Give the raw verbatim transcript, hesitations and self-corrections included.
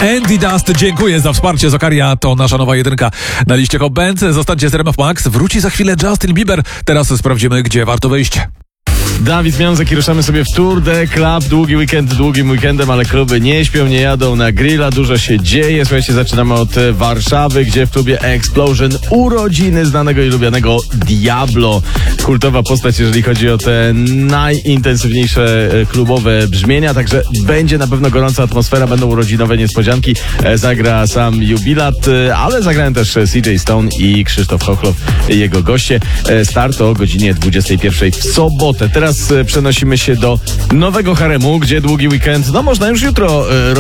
Andy Dust, dziękuję za wsparcie. Zakaria to nasza nowa jedynka na liście Hot Band. Zostańcie z R M F Max. Wróci za chwilę Justin Bieber. Teraz sprawdzimy, gdzie warto wyjść. Dawid Miązek i ruszamy sobie w Tour de Club. Długi weekend długim weekendem, ale kluby nie śpią, nie jadą na grilla. Dużo się dzieje. Słuchajcie, zaczynamy od Warszawy, gdzie w klubie Explosion urodziny znanego i lubianego Diablo. Kultowa postać, jeżeli chodzi o te najintensywniejsze klubowe brzmienia. Także będzie na pewno gorąca atmosfera, będą urodzinowe niespodzianki. Zagra sam Jubilat, ale zagrają też C J Stone i Krzysztof Chochlow, jego goście. Start o godzinie dwudziestej pierwszej w sobotę. Teraz przenosimy się do nowego haremu, gdzie długi weekend, no można już jutro